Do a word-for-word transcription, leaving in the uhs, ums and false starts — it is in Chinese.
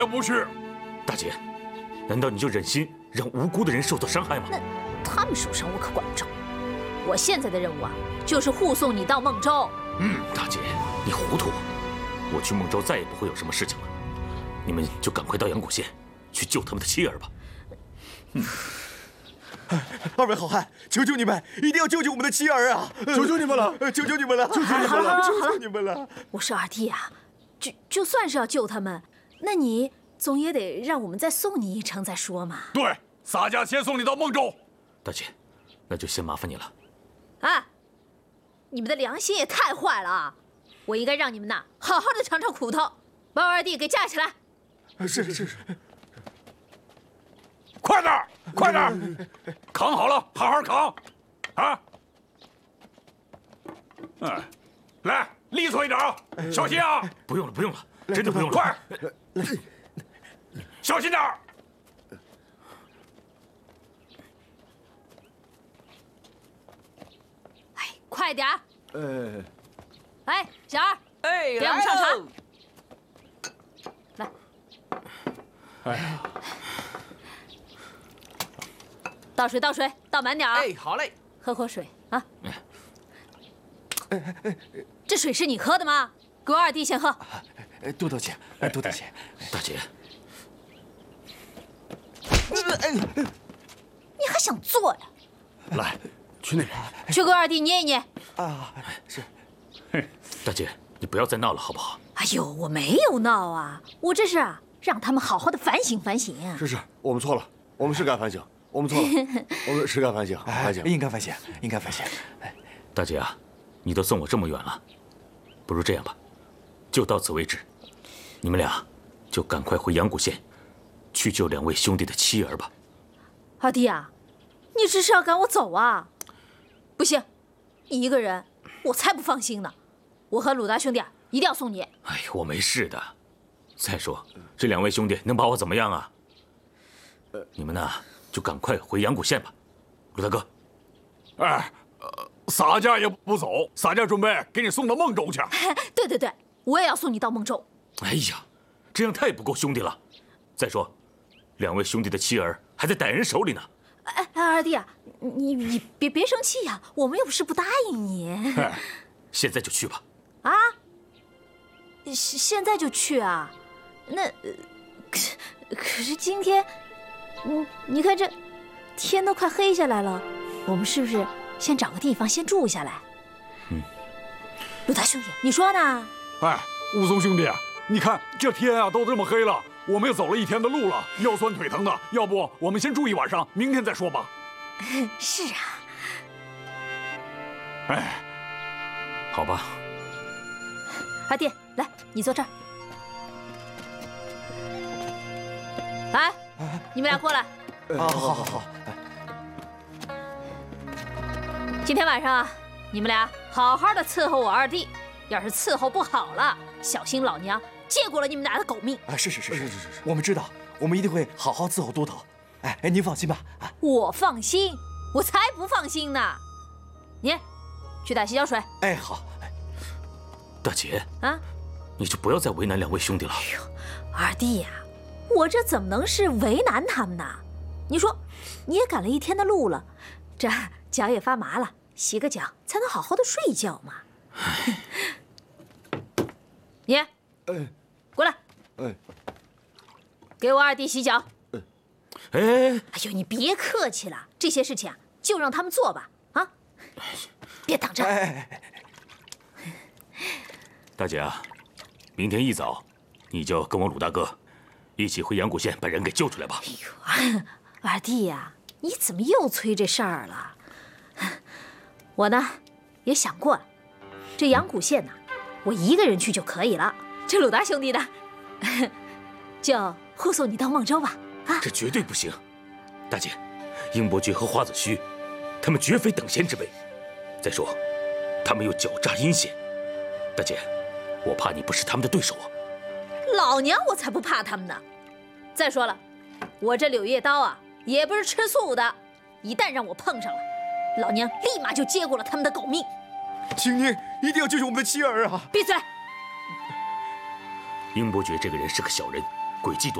不去。 大姐，难道你就忍心让无辜的人受到伤害吗？ 那他们受伤我可管不着。我现在的任务啊，就是护送你到孟州。 嗯，大姐，你糊涂。我去孟州再也不会有什么事情了。你们就赶快到阳谷县去救他们的妻儿吧。 嗯。 二位好汉，求求你们，一定要救救我们的妻儿啊！ 求求你们了， 求求你们了，求求你们了，求求你们了！ 我说二弟啊，就就算是要救他们，那你总也得让我们再送你一程再说嘛。 对，洒家先送你到孟州。 大姐，那就先麻烦你了。 哎，你们的良心也太坏了啊！我应该让你们呐好好的尝尝苦头，把我二弟给架起来。 是是是。 快点儿，快点儿，扛好了，好好扛，啊！嗯，来，利索一点啊，小心啊！ 不用了，不用了，真的不用了， 快，小心点儿。 哎，快点儿！ 呃， 哎，小二， 哎， 给我们上茶。来， 哎呀。 倒水，倒水，倒满点儿。 哎，好嘞， 喝口水啊。这水是你喝的吗？给我二弟先喝。 多多谢，多多谢， 大姐。 你还想做呀？ 来，去那边， 去给我二弟捏一捏。 啊，是。 大姐，你不要再闹了，好不好？ 哎呦，我没有闹啊，我这是啊，让他们好好的反省反省。 是是，我们错了，我们是该反省。 我们错了，我们是该反省，反省， 应该反省，应该反省。 大姐啊，你都送我这么远了，不如这样吧，就到此为止。你们俩就赶快回阳谷县，去救两位兄弟的妻儿吧。 二弟啊，你这是要赶我走啊？不行，一个人我才不放心呢。我和鲁大兄弟啊，一定要送你。 哎呀，我没事的。再说，这两位兄弟能把我怎么样啊？你们呢？ 就赶快回阳谷县吧，鲁大哥。 哎，呃，洒家也不走，洒家准备给你送到孟州去。 对对对，我也要送你到孟州。 哎呀，这样太不够兄弟了。再说，两位兄弟的妻儿还在歹人手里呢。 哎哎，二弟啊，你你别别生气呀、啊，我们又不是不答应你。 哎，现在就去吧。 啊？现现在就去啊？那可是可是今天。 嗯，你看这天都快黑下来了，我们是不是先找个地方先住下来？ 嗯， 鲁大兄弟，你说呢？ 哎，武松兄弟，你看这天啊都这么黑了，我们也走了一天的路了，腰酸腿疼的，要不我们先住一晚上，明天再说吧。 是啊。 哎， 好吧。 二弟，来，你坐这儿。来。 你们俩过来。 啊，好好好。 今天晚上啊，你们俩好好的伺候我二弟。要是伺候不好了，小心老娘结果了你们俩的狗命。 啊，是是是是是是，我们知道，我们一定会好好伺候都头。哎哎，您放心吧。啊， 我放心，我才不放心呢。你去打洗脚水。 哎，好。 大姐啊， 你就不要再为难两位兄弟了。 哎呦，二弟呀。 我这怎么能是为难他们呢？你说，你也赶了一天的路了，这脚也发麻了，洗个脚才能好好的睡一觉嘛。你，哎，过来， 哎， 给我二弟洗脚。 哎， 哎呦，你别客气了，这些事情啊，就让他们做吧。啊，别挡着。 大姐啊，明天一早，你就跟我鲁大哥。 一起回阳谷县把人给救出来吧！ 哎呦，二弟呀，你怎么又催这事儿了？我呢也想过了，这阳谷县呢，我一个人去就可以了。这鲁大兄弟呢，就护送你到孟州吧。啊， 这绝对不行！大姐，英伯爵和花子虚，他们绝非等闲之辈。再说，他们又狡诈阴险。大姐，我怕你不是他们的对手啊！ 老娘我才不怕他们呢！再说了，我这柳叶刀啊，也不是吃素的，一旦让我碰上了，老娘立马就接过了他们的狗命。 请您一定要救救我们的妻儿啊！ 闭嘴！ 英伯爵这个人是个小人， 诡计多